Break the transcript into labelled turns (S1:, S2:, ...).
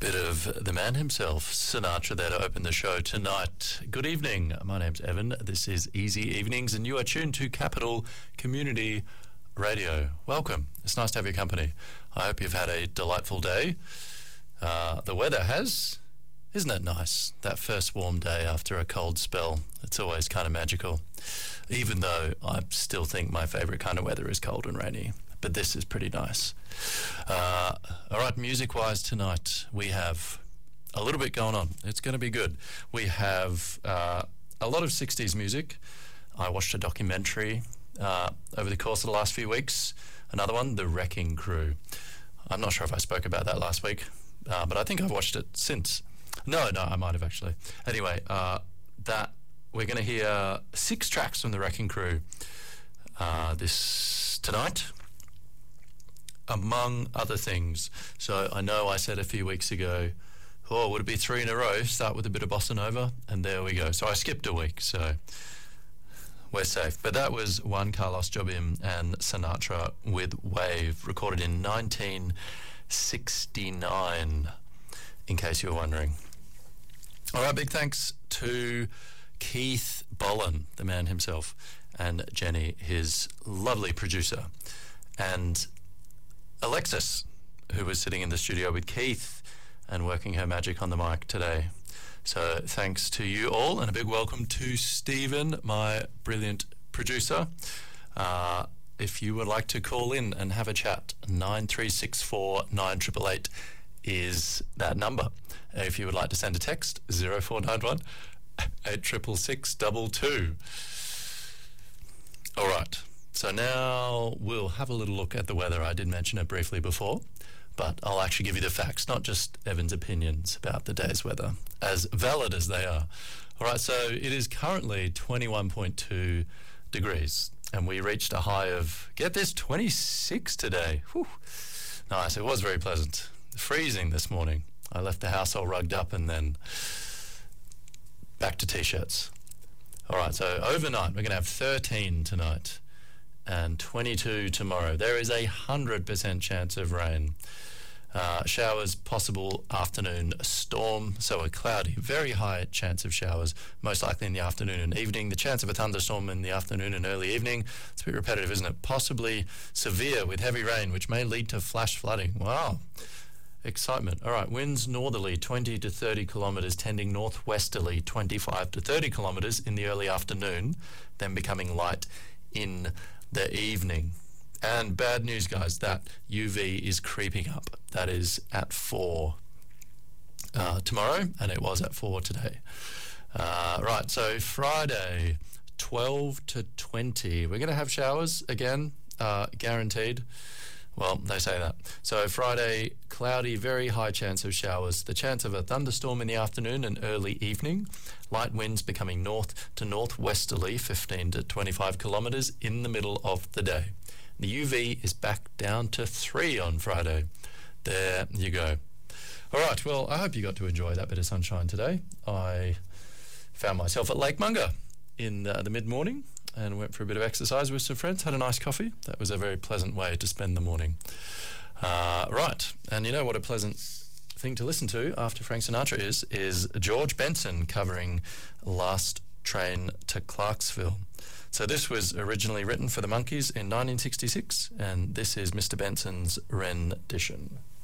S1: Bit of the man himself, Sinatra, there to open the show tonight. Good evening. My name's Evan. This is Easy Evenings, and you are tuned to Capital Community Radio. Welcome. It's nice to have your company. I hope you've had a delightful day. The weather has, isn't it nice? That first warm day after a cold spell. It's always kind of magical. Even though I still think my favourite kind of weather is cold and rainy. But this is pretty nice. All right, music-wise tonight, we have a little bit going on. It's going to be good. We have a lot of 60s music. I watched a documentary over the course of the last few weeks. Another one, The Wrecking Crew. I'm not sure if I spoke about that last week, but I think I've watched it since. No, I might have actually. Anyway, that we're going to hear 6 tracks from The Wrecking Crew this tonight, among other things. So I know I said a few weeks ago, would it be 3 in a row? Start with a bit of bossa nova, and there we go. So I skipped a week, so we're safe. But that was Juan Carlos Jobim and Sinatra with Wave, recorded in 1969, in case you were wondering. All right, big thanks to Keith Bolan, the man himself, and Jenny, his lovely producer, and Alexis, who was sitting in the studio with Keith and working her magic on the mic today. So thanks to you all, and a big welcome to Stephen, my brilliant producer. If you would like to call in and have a chat, 9364 9888 is that number. If you would like to send a text, 0491 866 22. All right. So now we'll have a little look at the weather. I did mention it briefly before, but I'll actually give you the facts, not just Evan's opinions about the day's weather, as valid as they are. All right, so it is currently 21.2 degrees, and we reached a high of, get this, 26 today. Whew. Nice, it was very pleasant. Freezing this morning. I left the house all rugged up and then back to T-shirts. All right, so overnight, we're going to have 13 tonight and 22 tomorrow. There is 100% chance of rain. Showers possible, afternoon storm, so a cloudy, very high chance of showers, most likely in the afternoon and evening. The chance of a thunderstorm in the afternoon and early evening. It's a bit repetitive, isn't it? Possibly severe with heavy rain, which may lead to flash flooding. Wow. Excitement. All right, winds northerly 20 to 30 kilometres, tending northwesterly 25 to 30 kilometres in the early afternoon, then becoming light in the evening. And bad news, guys, that UV is creeping up. That is at 4 tomorrow, and it was at 4 today. Right, so Friday, 12 to 20. We're going to have showers again, guaranteed. Well, they say that. So Friday, cloudy, very high chance of showers. The chance of a thunderstorm in the afternoon and early evening. Light winds becoming north to northwesterly, 15 to 25 kilometres in the middle of the day. The UV is back down to 3 on Friday. There you go. All right, well, I hope you got to enjoy that bit of sunshine today. I found myself at Lake Munga in the mid-morning and went for a bit of exercise with some friends, had a nice coffee. That was a very pleasant way to spend the morning. Right, and you know what a pleasant thing to listen to after Frank Sinatra is George Benson covering Last Train to Clarksville. So this was originally written for the Monkees in 1966, and this is Mr. Benson's rendition.